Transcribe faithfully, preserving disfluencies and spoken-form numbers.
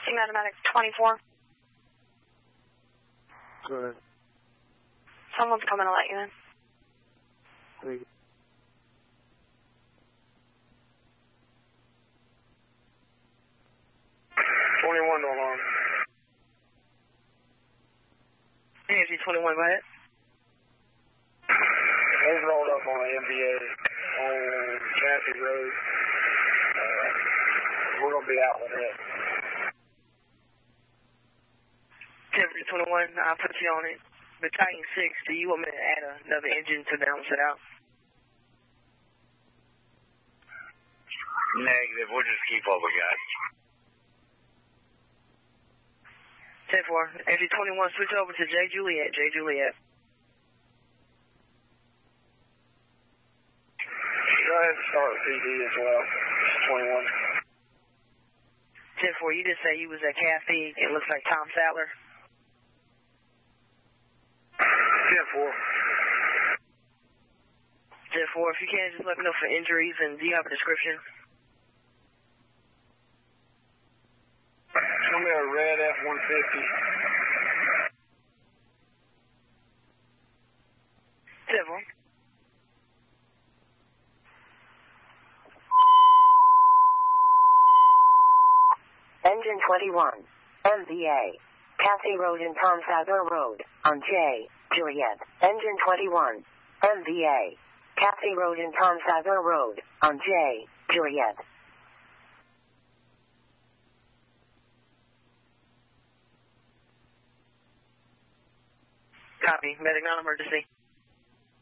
Team Automatic twenty-four. Go ahead. Someone's coming to let you in. Thank you. twenty-one to alarm. A M G twenty-one, go ahead. They've rolled up on the M B A on Cassie Road. Uh, we're going to be out with it. Temperature twenty-one, I'll put you on it. Battalion six, do you want me to add another engine to balance it out? Negative, we'll just keep what we got. ten four, M G twenty-one, switch over to J Juliet, J Juliet. Go ahead and start with P D as well, twenty-one. ten four, you just say you was at Kathy, it looks like Tom Sattler. ten four. ten four, if you can, just let me know for injuries, and do you have a description? Show me a red F one fifty. ten four. Engine twenty-one, M V A, Kathy Road and Tom Sattler Road, on J Juliet. Engine twenty-one, M V A, Kathy Road and Tom Sattler Road, on J Juliet. Copy. Medic non-emergency.